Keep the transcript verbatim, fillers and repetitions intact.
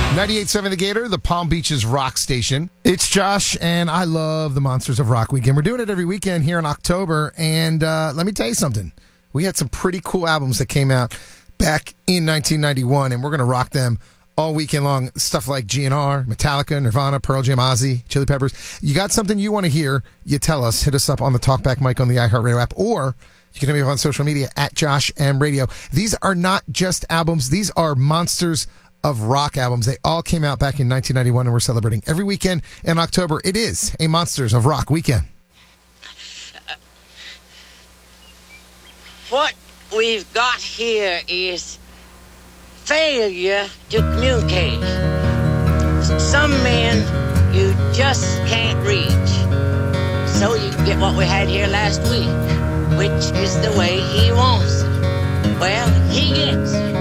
ninety-eight point seven The Gator, the Palm Beaches rock station. It's Josh, and I love the Monsters of Rock weekend. We're doing it every weekend here in October, and uh, let me tell you something. We had some pretty cool albums that came out back in nineteen ninety-one, and we're going to rock them all weekend long. Stuff like G N R, Metallica, Nirvana, Pearl Jam, Ozzy, Chili Peppers. You got something you want to hear, you tell us. Hit us up on the Talkback mic on the iHeartRadio app, or you can hit me up on social media at Josh M Radio. These are not just albums. These are Monsters of Rock albums. They all came out back in nineteen ninety-one, and we're celebrating every weekend in October. It is a Monsters of Rock weekend. Uh, what we've got here is failure to communicate. Some men you just can't reach. So you get what we had here last week, which is the way he wants it. Well, he gets it.